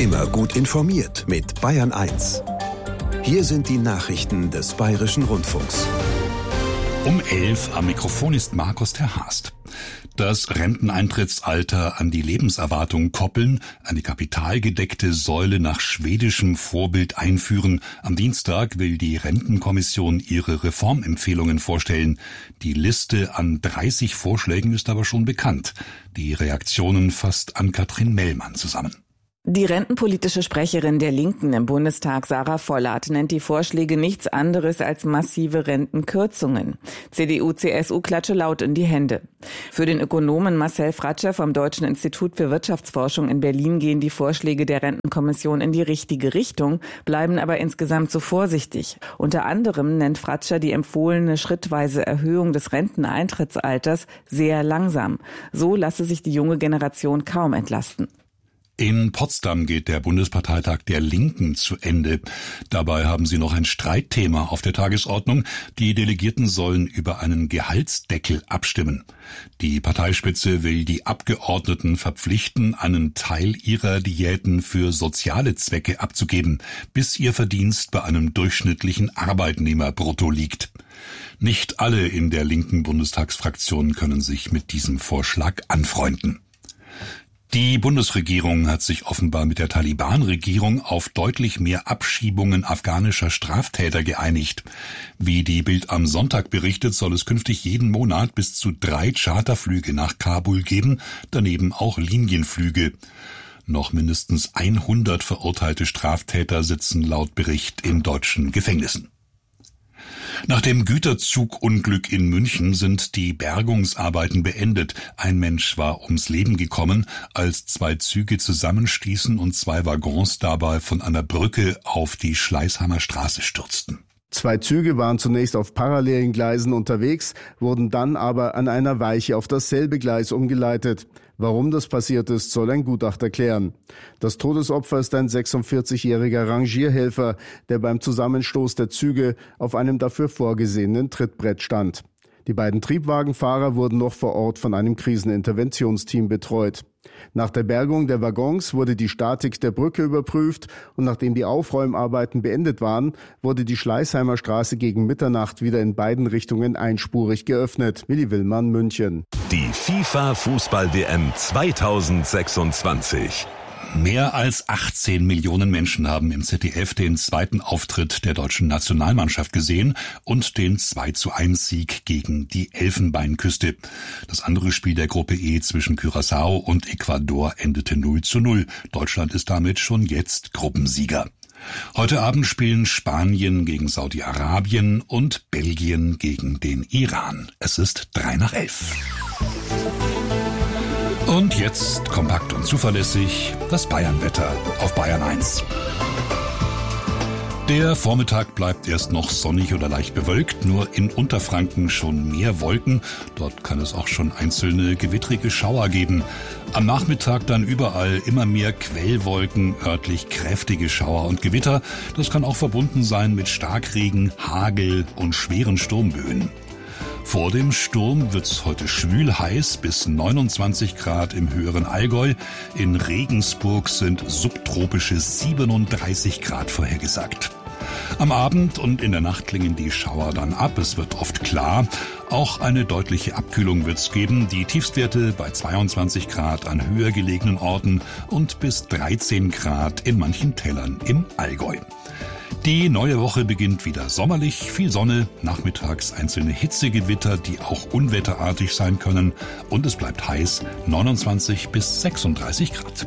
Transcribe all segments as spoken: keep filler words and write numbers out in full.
Immer gut informiert mit Bayern eins. Hier sind die Nachrichten des Bayerischen Rundfunks. Um elf am Mikrofon ist Markus ter Haast. Das Renteneintrittsalter an die Lebenserwartung koppeln, eine kapitalgedeckte Säule nach schwedischem Vorbild einführen. Am Dienstag will die Rentenkommission ihre Reformempfehlungen vorstellen. Die Liste an dreißig Vorschlägen ist aber schon bekannt. Die Reaktionen fasst Ann-Kathrin Mellmann zusammen. Die rentenpolitische Sprecherin der Linken im Bundestag, Sarah Vollert, nennt die Vorschläge nichts anderes als massive Rentenkürzungen. C D U C S U klatsche laut in die Hände. Für den Ökonomen Marcel Fratscher vom Deutschen Institut für Wirtschaftsforschung in Berlin gehen die Vorschläge der Rentenkommission in die richtige Richtung, bleiben aber insgesamt zu vorsichtig. Unter anderem nennt Fratscher die empfohlene schrittweise Erhöhung des Renteneintrittsalters sehr langsam. So lasse sich die junge Generation kaum entlasten. In Potsdam geht der Bundesparteitag der Linken zu Ende. Dabei haben sie noch ein Streitthema auf der Tagesordnung. Die Delegierten sollen über einen Gehaltsdeckel abstimmen. Die Parteispitze will die Abgeordneten verpflichten, einen Teil ihrer Diäten für soziale Zwecke abzugeben, bis ihr Verdienst bei einem durchschnittlichen Arbeitnehmerbrutto liegt. Nicht alle in der linken Bundestagsfraktion können sich mit diesem Vorschlag anfreunden. Die Bundesregierung hat sich offenbar mit der Taliban-Regierung auf deutlich mehr Abschiebungen afghanischer Straftäter geeinigt. Wie die Bild am Sonntag berichtet, soll es künftig jeden Monat bis zu drei Charterflüge nach Kabul geben, daneben auch Linienflüge. Noch mindestens hundert verurteilte Straftäter sitzen laut Bericht in deutschen Gefängnissen. Nach dem Güterzugunglück in München sind die Bergungsarbeiten beendet. Ein Mensch war ums Leben gekommen, als zwei Züge zusammenstießen und zwei Waggons dabei von einer Brücke auf die Schleißheimer Straße stürzten. Zwei Züge waren zunächst auf parallelen Gleisen unterwegs, wurden dann aber an einer Weiche auf dasselbe Gleis umgeleitet. Warum das passiert ist, soll ein Gutachter klären. Das Todesopfer ist ein sechsundvierzigjähriger Rangierhelfer, der beim Zusammenstoß der Züge auf einem dafür vorgesehenen Trittbrett stand. Die beiden Triebwagenfahrer wurden noch vor Ort von einem Kriseninterventionsteam betreut. Nach der Bergung der Waggons wurde die Statik der Brücke überprüft und nachdem die Aufräumarbeiten beendet waren, wurde die Schleißheimer Straße gegen Mitternacht wieder in beiden Richtungen einspurig geöffnet. Willi Willmann, München. Die FIFA-Fußball-W M zweitausendsechsundzwanzig. Mehr als achtzehn Millionen Menschen haben im Z D F den zweiten Auftritt der deutschen Nationalmannschaft gesehen und den zwei zu eins Sieg gegen die Elfenbeinküste. Das andere Spiel der Gruppe E zwischen Curaçao und Ecuador endete null zu null. Deutschland ist damit schon jetzt Gruppensieger. Heute Abend spielen Spanien gegen Saudi-Arabien und Belgien gegen den Iran. Es ist drei nach elf. Und jetzt kompakt und zuverlässig das Bayernwetter auf Bayern eins. Der Vormittag bleibt erst noch sonnig oder leicht bewölkt, nur in Unterfranken schon mehr Wolken. Dort kann es auch schon einzelne gewittrige Schauer geben. Am Nachmittag dann überall immer mehr Quellwolken, örtlich kräftige Schauer und Gewitter. Das kann auch verbunden sein mit Starkregen, Hagel und schweren Sturmböen. Vor dem Sturm wird's heute schwül heiß bis neunundzwanzig Grad im höheren Allgäu. In Regensburg sind subtropische siebenunddreißig Grad vorhergesagt. Am Abend und in der Nacht klingen die Schauer dann ab. Es wird oft klar. Auch eine deutliche Abkühlung wird's geben. Die Tiefstwerte bei zweiundzwanzig Grad an höher gelegenen Orten und bis dreizehn Grad in manchen Tälern im Allgäu. Die neue Woche beginnt wieder sommerlich, viel Sonne, nachmittags einzelne Hitzegewitter, die auch unwetterartig sein können und es bleibt heiß, neunundzwanzig bis sechsunddreißig Grad.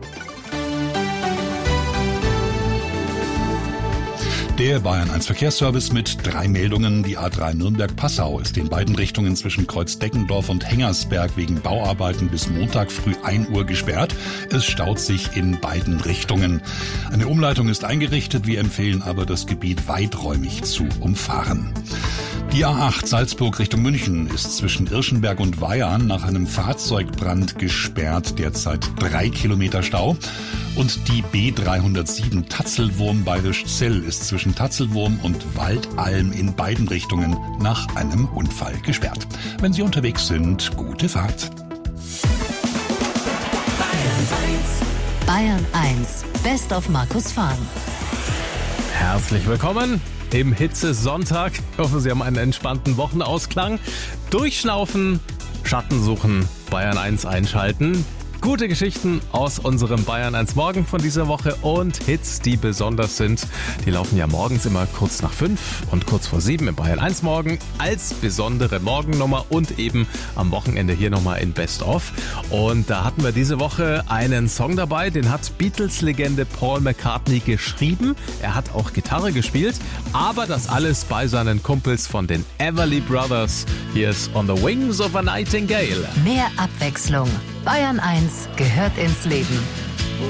Der Bayern eins Verkehrsservice mit drei Meldungen. Die A drei Nürnberg-Passau ist in beiden Richtungen zwischen Kreuzdeckendorf und Hengersberg wegen Bauarbeiten bis Montag früh ein Uhr gesperrt. Es staut sich in beiden Richtungen. Eine Umleitung ist eingerichtet. Wir empfehlen aber, das Gebiet weiträumig zu umfahren. Die A acht Salzburg Richtung München ist zwischen Irschenberg und Weyarn nach einem Fahrzeugbrand gesperrt. Derzeit drei Kilometer Stau. Und die B dreihundertsieben Tatzelwurm-Bayrischzell ist zwischen Tatzelwurm und Waldalm in beiden Richtungen nach einem Unfall gesperrt. Wenn Sie unterwegs sind, gute Fahrt. Bayern eins, Best of Markus Fahn. Herzlich willkommen im Hitze-Sonntag. Ich hoffe, Sie haben einen entspannten Wochenausklang. Durchschnaufen, Schatten suchen, Bayern eins einschalten. Gute Geschichten aus unserem Bayern eins Morgen von dieser Woche und Hits, die besonders sind. Die laufen ja morgens immer kurz nach fünf und kurz vor sieben im Bayern eins Morgen als besondere Morgennummer und eben am Wochenende hier nochmal in Best of. Und da hatten wir diese Woche einen Song dabei, den hat Beatles-Legende Paul McCartney geschrieben. Er hat auch Gitarre gespielt, aber das alles bei seinen Kumpels von den Everly Brothers. Hier ist On the Wings of a Nightingale. Mehr Abwechslung. Bayern eins gehört ins Leben.